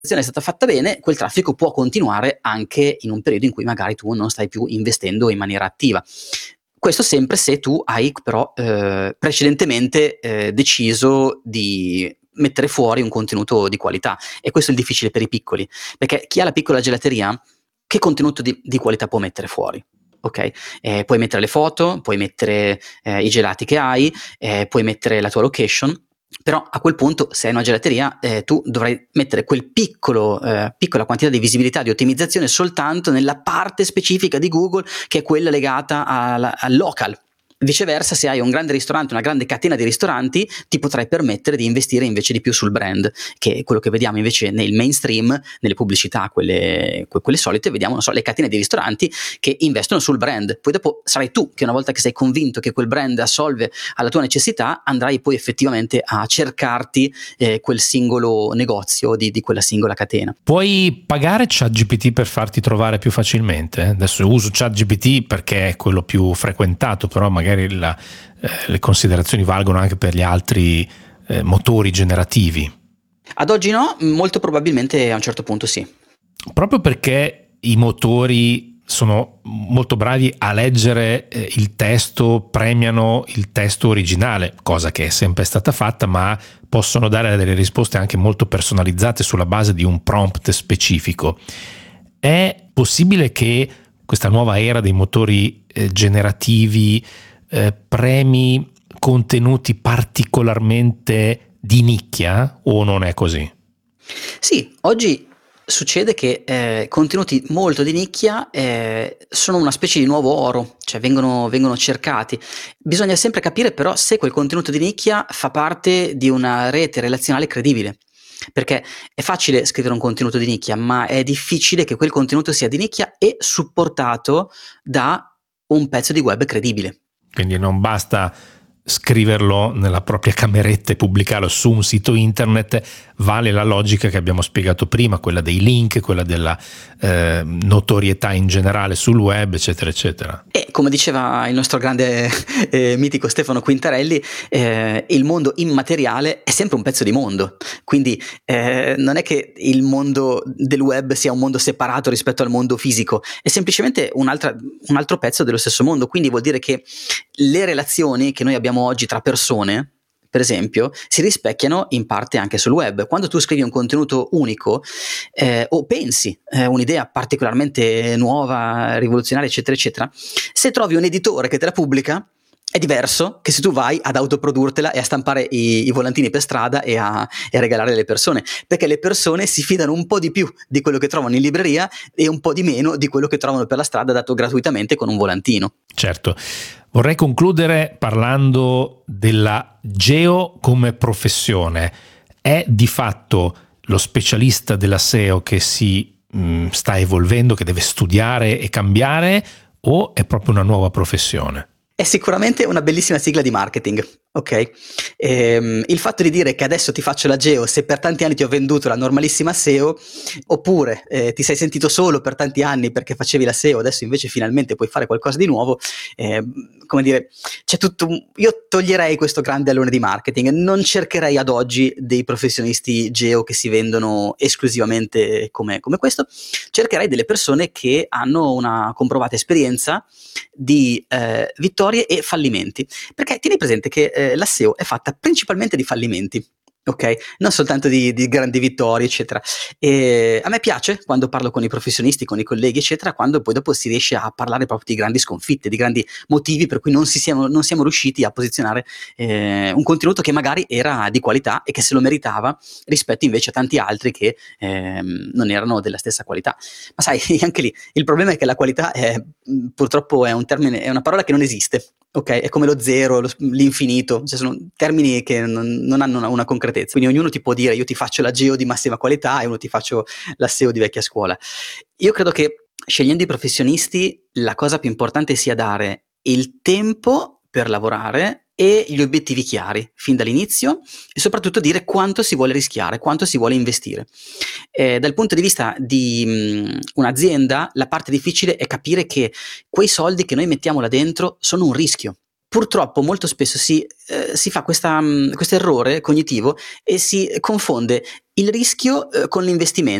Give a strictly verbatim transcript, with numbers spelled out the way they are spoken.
è stata fatta bene, quel traffico può continuare anche in un periodo in cui magari tu non stai più investendo in maniera attiva. Questo sempre se tu hai però eh, precedentemente eh, deciso di mettere fuori un contenuto di qualità, e questo è il difficile per i piccoli, perché chi ha la piccola gelateria, che contenuto di, di qualità può mettere fuori? Ok, eh, puoi mettere le foto, puoi mettere eh, i gelati che hai, eh, puoi mettere la tua location. Però a quel punto, se hai una gelateria, eh, tu dovrai mettere quel piccolo, eh, piccola quantità di visibilità, di ottimizzazione soltanto nella parte specifica di Google, che è quella legata al, al local. Viceversa, se hai un grande ristorante, una grande catena di ristoranti, ti potrai permettere di investire invece di più sul brand, che è quello che vediamo invece nel mainstream, nelle pubblicità, quelle, quelle solite, vediamo, non so, le catene di ristoranti che investono sul brand. Poi dopo sarai tu che, una volta che sei convinto che quel brand assolve alla tua necessità, andrai poi effettivamente a cercarti eh, quel singolo negozio di, di quella singola catena. Puoi pagare ChatGPT per farti trovare più facilmente? Adesso uso ChatGPT perché è quello più frequentato, però magari La, eh, le considerazioni valgono anche per gli altri eh, motori generativi. Ad oggi no, molto probabilmente a un certo punto sì. Proprio perché i motori sono molto bravi a leggere eh, il testo, premiano il testo originale, cosa che è sempre stata fatta, ma possono dare delle risposte anche molto personalizzate sulla base di un prompt specifico. È possibile che questa nuova era dei motori eh, generativi Eh, premi contenuti particolarmente di nicchia, o non è così? Sì, oggi succede che eh, contenuti molto di nicchia eh, sono una specie di nuovo oro, cioè vengono, vengono cercati. Bisogna sempre capire però se quel contenuto di nicchia fa parte di una rete relazionale credibile, perché è facile scrivere un contenuto di nicchia, ma è difficile che quel contenuto sia di nicchia e supportato da un pezzo di web credibile. Quindi non basta scriverlo nella propria cameretta e pubblicarlo su un sito internet, vale la logica che abbiamo spiegato prima, quella dei link, quella della eh, notorietà in generale sul web, eccetera eccetera. E come diceva il nostro grande eh, mitico Stefano Quintarelli, eh, il mondo immateriale è sempre un pezzo di mondo, quindi eh, non è che il mondo del web sia un mondo separato rispetto al mondo fisico, è semplicemente un'altra, un altro pezzo dello stesso mondo. Quindi vuol dire che le relazioni che noi abbiamo oggi tra persone, per esempio, si rispecchiano in parte anche sul web. Quando tu scrivi un contenuto unico eh, o pensi eh, un'idea particolarmente nuova, rivoluzionaria, eccetera eccetera, se trovi un editore che te la pubblica, è diverso che se tu vai ad autoprodurtela e a stampare i, i volantini per strada e a, e a regalare alle persone, perché le persone si fidano un po' di più di quello che trovano in libreria e un po' di meno di quello che trovano per la strada dato gratuitamente con un volantino. Certo. Vorrei concludere parlando della geo come professione. È di fatto lo specialista della S E O che si mh, sta evolvendo, che deve studiare e cambiare, o è proprio una nuova professione? È sicuramente una bellissima sigla di marketing, ok? Ehm, il fatto di dire che adesso ti faccio la geo se per tanti anni ti ho venduto la normalissima S E O, oppure eh, ti sei sentito solo per tanti anni perché facevi la S E O, adesso invece finalmente puoi fare qualcosa di nuovo, eh, come dire, c'è tutto un... io toglierei questo grande alone di marketing, non cercherei ad oggi dei professionisti geo che si vendono esclusivamente come, come questo, cercherei delle persone che hanno una comprovata esperienza di eh, vittorie e fallimenti, perché tieni presente che eh, la S E O è fatta principalmente di fallimenti, ok? Non soltanto di, di grandi vittorie, eccetera. E a me piace quando parlo con i professionisti, con i colleghi, eccetera, quando poi dopo si riesce a parlare proprio di grandi sconfitte, di grandi motivi per cui non, si siamo, non siamo riusciti a posizionare eh, un contenuto che magari era di qualità e che se lo meritava rispetto invece a tanti altri che eh, non erano della stessa qualità. Ma sai, anche lì il problema è che la qualità è, purtroppo è un termine, è una parola che non esiste. Ok, è come lo zero, lo, l'infinito, cioè sono termini che non, non hanno una, una concretezza. Quindi ognuno ti può dire io ti faccio la geo di massima qualità e uno ti faccio la S E O di vecchia scuola. Io credo che scegliendo i professionisti la cosa più importante sia dare il tempo per lavorare e gli obiettivi chiari fin dall'inizio e soprattutto dire quanto si vuole rischiare, quanto si vuole investire. Eh, dal punto di vista di mh, un'azienda, la parte difficile è capire che quei soldi che noi mettiamo là dentro sono un rischio. purtroppo molto spesso si, eh, si fa questo errore cognitivo e si confonde il rischio eh, con l'investimento.